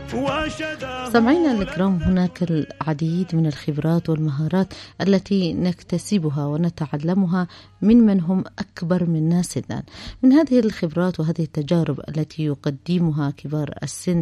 سمعينا الكرام، هناك العديد من الخبرات والمهارات التي نكتسبها ونتعلمها من هم أكبر منا سنا. من هذه الخبرات وهذه التجارب التي يقدمها كبار السن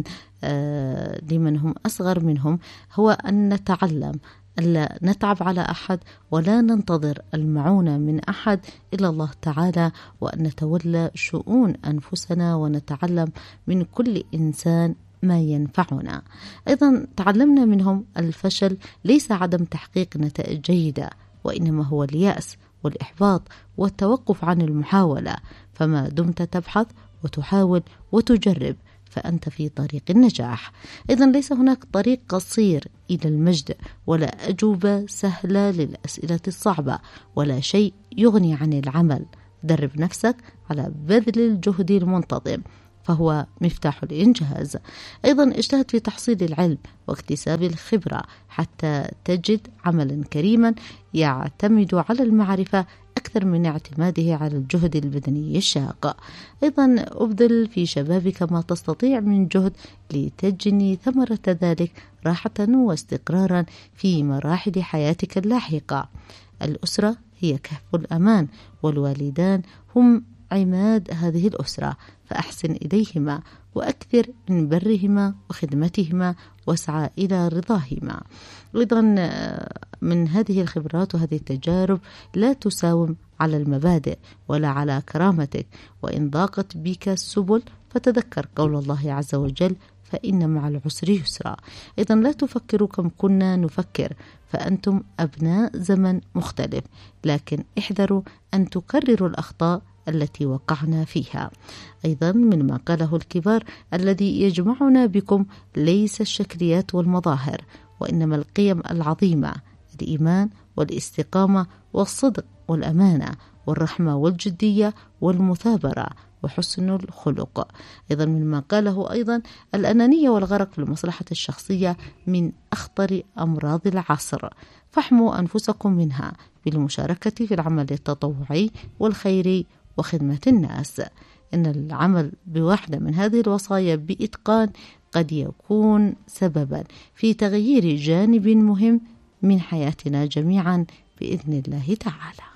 لمن هم أصغر منهم هو أن نتعلم ألا نتعب على أحد ولا ننتظر المعونة من أحد إلا الله تعالى، وأن نتولى شؤون أنفسنا ونتعلم من كل إنسان ما ينفعنا. أيضا تعلمنا منهم الفشل ليس عدم تحقيق نتائج جيدة، وإنما هو اليأس والإحباط والتوقف عن المحاولة. فما دمت تبحث وتحاول وتجرب فأنت في طريق النجاح. إذن ليس هناك طريق قصير إلى المجد، ولا أجوبة سهلة للأسئلة الصعبة، ولا شيء يغني عن العمل. درب نفسك على بذل الجهد المنتظم، فهو مفتاح الإنجاز. أيضا اجتهد في تحصيل العلم واكتساب الخبرة حتى تجد عملا كريما يعتمد على المعرفة أكثر من اعتماده على الجهد البدني الشاق. أيضا أبذل في شبابك ما تستطيع من جهد لتجني ثمرة ذلك راحة واستقرارا في مراحل حياتك اللاحقة. الأسرة هي كهف الأمان، والوالدان هم عماد هذه الأسرة، فأحسن إليهما وأكثر من برهما وخدمتهما واسعى إلى رضاهما. أيضا من هذه الخبرات وهذه التجارب لا تساوم على المبادئ ولا على كرامتك، وإن ضاقت بك السبل فتذكر قول الله عز وجل: فإن مع العسر يسرا. أيضا لا تفكروا كم كنا نفكر، فأنتم أبناء زمن مختلف، لكن احذروا أن تكرروا الأخطاء التي وقعنا فيها. أيضا من ما قاله الكبار: الذي يجمعنا بكم ليس الشكليات والمظاهر، وإنما القيم العظيمة: الإيمان والاستقامة والصدق والأمانة والرحمة والجدية والمثابرة وحسن الخلق. أيضا من ما قاله أيضا: الأنانية والغرق في المصلحة الشخصية من أخطر أمراض العصر، فاحموا أنفسكم منها بالمشاركة في العمل التطوعي والخيري وخدمة الناس. إن العمل بواحدة من هذه الوصايا بإتقان قد يكون سببا في تغيير جانب مهم من حياتنا جميعا بإذن الله تعالى.